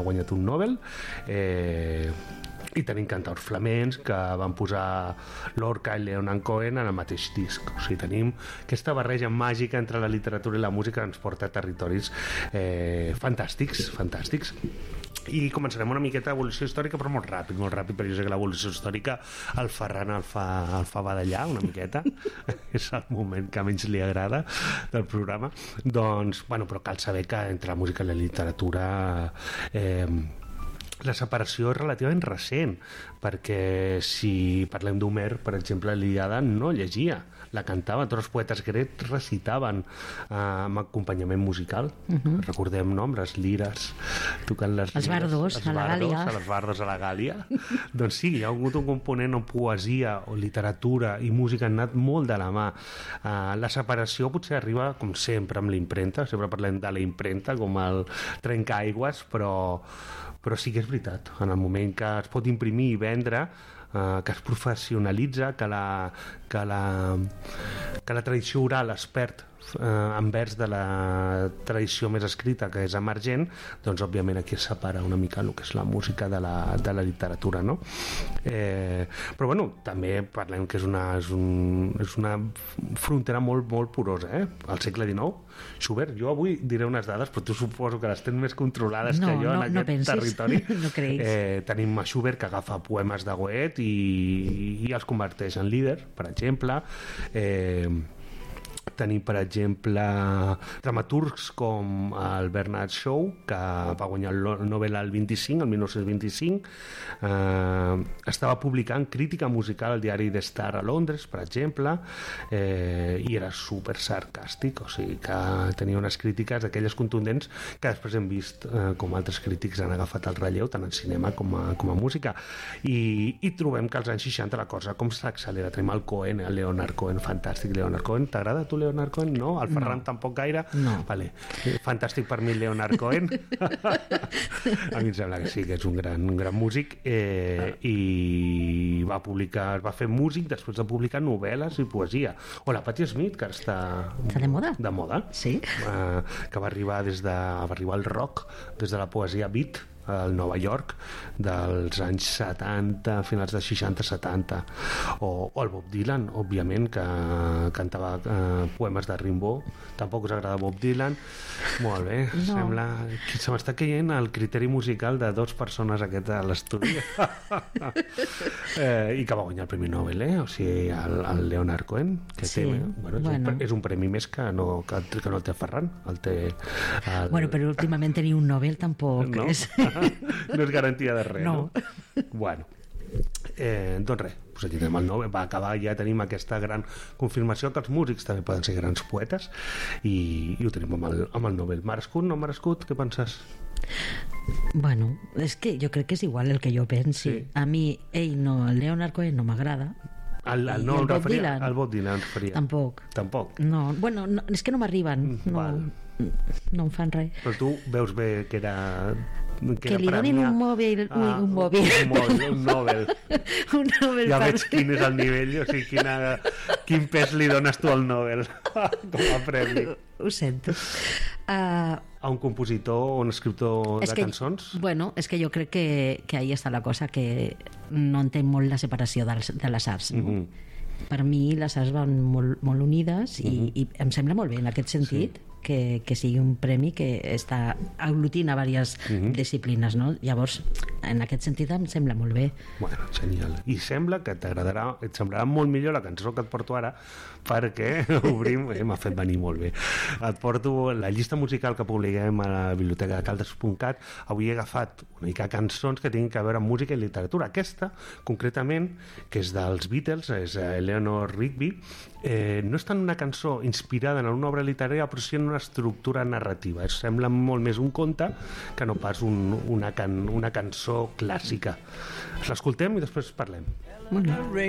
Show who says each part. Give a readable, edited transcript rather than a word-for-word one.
Speaker 1: guanyat un Nobel, i tenim cantaors flamencs que van posar Lorca i Leonard Cohen en el mateix disc. O sigui, tenim aquesta barreja màgica entre la literatura i la música que ens porta a territoris fantàstics. I començarem una miqueta d'evolució històrica, però molt ràpid, perquè jo sé que l'evolució històrica el Ferran el fa badallar una miqueta. És el moment que menys li agrada del programa. Doncs, bueno, però cal saber que entre la música i la literatura la separació és relativament recent, perquè si parlem d'Homer, per exemple, l'Ilíada no llegia, la cantava, tots els poetes grecs recitaven amb acompanyament musical. Recordem noms, les lires, tocant les lires,
Speaker 2: els bardos a la Gàlia.
Speaker 1: Els bardos a la Gàlia. Doncs sí, hi ha hagut un component on poesia o literatura i música han anat molt de la mà. La separació potser arriba, com sempre, amb l'impremta, sempre parlem de la impremta com el trencaigües, però sí que és veritat, en el moment que es pot imprimir i vendre, que es professionalitza, que la tradició oral es perd envers de la tradició més escrita, que és emergent, doncs òbviament aquí es separa una mica el que és la música de la literatura, no? Però bueno, també parlem que és una frontera molt, molt porosa, al segle XIX. Schubert, jo avui diré unes dades, però tu suposo que les tens més controlades que jo en aquest territori.
Speaker 2: No creguis.
Speaker 1: Tenim a Schubert que agafa poemes de Goethe i els converteix en líder, per exemple. Tenim, per exemple, dramaturgs com el Bernard Shaw, que va guanyar el Nobel el 1925. Estava publicant crítica musical al diari The Star a Londres, per exemple, i era super sarcàstic, o sigui que tenia unes crítiques d'aquelles contundents que després hem vist com altres crítics han agafat el relleu, tant en cinema com a música. I trobem que als anys 60 la cosa com s'accelera. Tenim el Cohen, el Leonard Cohen, fantàstic Leonard Cohen. T'agrada tu Leonard Cohen? No? El Ferran tampoc gaire?
Speaker 2: No.
Speaker 1: Vale. Fantàstic per mi Leonard Cohen. A mi em sembla que sí, que és un gran músic, i va fer músic després de publicar novel·les i poesia. O la Patti Smith, que està
Speaker 2: de moda.
Speaker 1: De moda.
Speaker 2: Sí.
Speaker 1: Que va arribar al rock des de la poesia beat al Nova York dels anys 70, finals de 60-70, o el Bob Dylan, òbviament, que cantava poemes de Rimbaud. Tampoc us agrada Bob Dylan? Molt bé,
Speaker 2: no.
Speaker 1: Sembla que se m'està caient el criteri musical de 2 persones aquest a l'estudi. I que va guanyar el Premi Nobel, o sigui, el Leonard Cohen, que
Speaker 2: sí.
Speaker 1: És un premi més que no el té Ferran.
Speaker 2: Bueno, però últimament tenir un Nobel tampoc
Speaker 1: no?
Speaker 2: És...
Speaker 1: No és garantia de res, no? Bueno, doncs res, aquí tenim el Nobel, va acabar, ja tenim aquesta gran confirmació que els músics també poden ser grans poetes, i ho tenim amb el Nobel. Merescut, no merescut? Què penses?
Speaker 2: Bueno, és que jo crec que és igual el que jo pensi. Sí. A mi, el Leonard Cohen no m'agrada.
Speaker 1: El Bob Dylan referia.
Speaker 2: Tampoc. No, bueno, és que no m'arriben. No em fan res.
Speaker 1: Però tu veus bé que era...
Speaker 2: Que li donin un mòbil. Un
Speaker 1: Nobel. Ja veig quin és el nivell, o sigui, quin pes li dones tu al Nobel com a premi.
Speaker 2: Ho sento.
Speaker 1: A un compositor o un escriptor de cançons?
Speaker 2: Bueno, és que jo crec que ahí està la cosa, que no entenc molt la separació de les arts, no? Per mi les arts van molt unides, i em sembla molt bé en aquest sentit, que sigui un premi que aglutina diverses disciplines, no? Llavors, en aquest sentit em sembla molt bé.
Speaker 1: Bueno, genial. I sembla que et semblarà molt millor la cançó que et porto ara, perquè obrim, m'ha fet venir molt bé. Et porto la llista musical que publiquem a la biblioteca de caldes.cat. Avui he agafat una mica cançons que tinguin a veure amb música i literatura. Aquesta, concretament, que és dels Beatles, és Eleanor Rigby, no és tant una cançó inspirada en una obra literària, però sí en una estructura narrativa. Sembla molt més un conte que no pas una cançó clàssica. L'escoltem i després parlem.